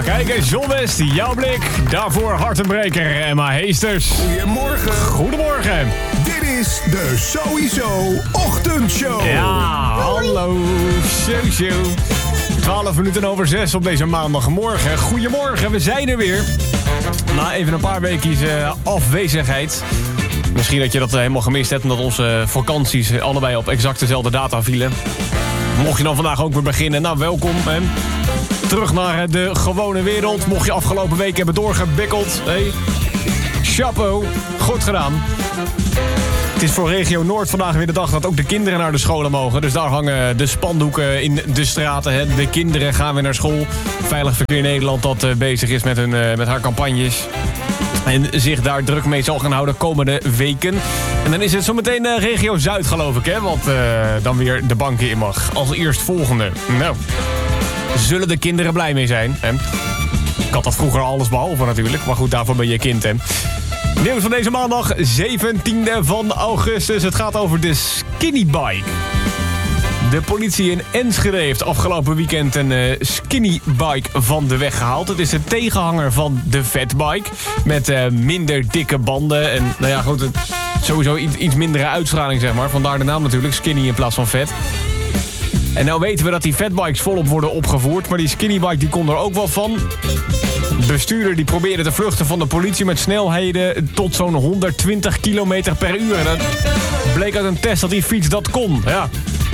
kijk eens, John West, jouw blik. Daarvoor Hartenbreker, Emma Heesters. Goedemorgen. Goedemorgen. Dit is de Sowieso Ochtendshow. Ja, hallo, zo. 12 minuten over 6 op deze maandagmorgen. Goedemorgen, we zijn er weer. Na even een paar weekjes afwezigheid. Misschien dat je dat helemaal gemist hebt, omdat onze vakanties allebei op exact dezelfde data vielen. Mocht je dan vandaag ook weer beginnen, nou welkom. Hè. Terug naar de gewone wereld. Mocht je afgelopen week hebben doorgebikkeld. Hey. Chapeau, goed gedaan. Het is voor regio Noord vandaag weer de dag dat ook de kinderen naar de scholen mogen. Dus daar hangen de spandoeken in de straten. Hè. De kinderen gaan weer naar school. Veilig Verkeer Nederland dat bezig is met haar campagnes. En zich daar druk mee zal gaan houden komende weken. En dan is het zometeen regio Zuid, geloof ik, hè? Wat dan weer de banken in mag. Als eerstvolgende. Nou, zullen de kinderen blij mee zijn, hè? Ik had dat vroeger alles behalve natuurlijk. Maar goed, daarvoor ben je kind, hè? Nieuws van deze maandag, 17e van augustus. Het gaat over de skinny bike. De politie in Enschede heeft afgelopen weekend een skinny bike van de weg gehaald. Het is de tegenhanger van de fatbike. Met minder dikke banden. En nou ja, goed, sowieso iets mindere uitstraling, zeg maar. Vandaar de naam natuurlijk, skinny in plaats van vet. En nou weten we dat die fatbikes volop worden opgevoerd. Maar die skinny bike die kon er ook wel van. De bestuurder die probeerde te vluchten van de politie met snelheden tot zo'n 120 km per uur. En dat bleek uit een test dat die fiets dat kon. Ja.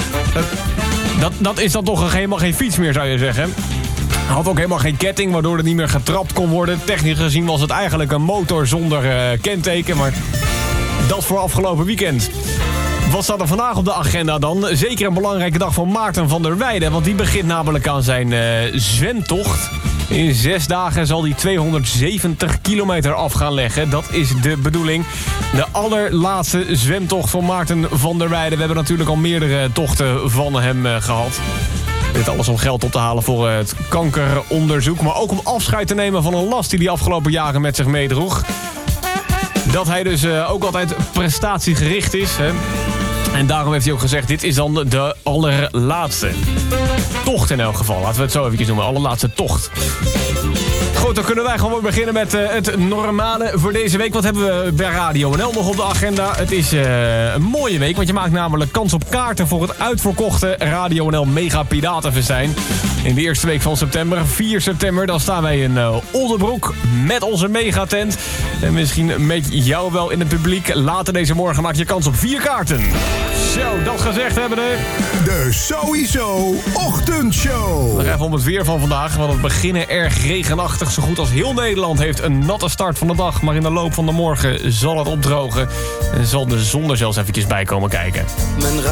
Dat is dan toch helemaal geen fiets meer, zou je zeggen. Hij had ook helemaal geen ketting, waardoor er niet meer getrapt kon worden. Technisch gezien was het eigenlijk een motor zonder kenteken. Maar dat voor afgelopen weekend. Wat staat er vandaag op de agenda dan? Zeker een belangrijke dag voor Maarten van der Weijden. Want die begint namelijk aan zijn zwemtocht. In 6 dagen zal hij 270 kilometer af gaan leggen. Dat is de bedoeling. De allerlaatste zwemtocht van Maarten van der Weijden. We hebben natuurlijk al meerdere tochten van hem gehad. Dit alles om geld op te halen voor het kankeronderzoek. Maar ook om afscheid te nemen van een last die hij afgelopen jaren met zich meedroeg. Dat hij dus ook altijd prestatiegericht is. Hè? En daarom heeft hij ook gezegd, dit is dan de allerlaatste tocht in elk geval. Laten we het zo even noemen, allerlaatste tocht. Goed, dan kunnen wij gewoon beginnen met het normale voor deze week. Wat hebben we bij Radio NL nog op de agenda? Het is een mooie week, want je maakt namelijk kans op kaarten voor het uitverkochte Radio NL Mega Piratenfestijn. In de eerste week van september, 4 september, dan staan wij in Oldenbroek met onze megatent. En misschien met jou wel in het publiek. Later deze morgen maak je kans op 4 kaarten. Zo, dat gezegd hebben we. De Sowieso Ochtendshow. Nog even om het weer van vandaag, want het beginnen erg regenachtig. Zo goed als heel Nederland heeft een natte start van de dag. Maar in de loop van de morgen zal het opdrogen. En zal de zon er zelfs eventjes bij komen kijken.